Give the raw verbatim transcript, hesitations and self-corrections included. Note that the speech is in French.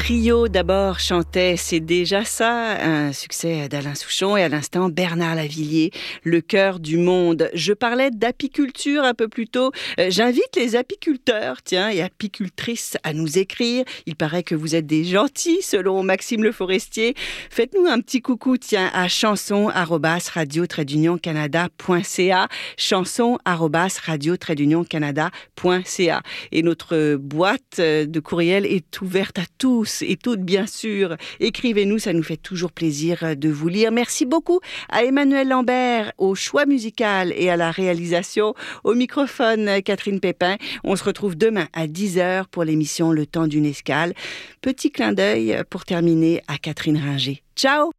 Trio d'abord chantait C'est déjà ça, un succès d'Alain Souchon, et à l'instant Bernard Lavilliers, Le cœur du monde. Je parlais d'apiculture un peu plus tôt. Euh, j'invite les apiculteurs, tiens, et apicultrices à nous écrire. Il paraît que vous êtes des gentils selon Maxime Le Forestier. Faites-nous un petit coucou, tiens, à chanson arobase radio trait d'union canada point c a, chanson arobase radio trait d'union canada point c a. Et notre boîte de courriel est ouverte à tous et toutes, bien sûr. Écrivez-nous, ça nous fait toujours plaisir de vous lire. Merci beaucoup à Emmanuel Lambert, au choix musical et à la réalisation. Au microphone, Catherine Pépin. On se retrouve demain à dix heures pour l'émission Le temps d'une escale. Petit clin d'œil pour terminer à Catherine Ringer. Ciao!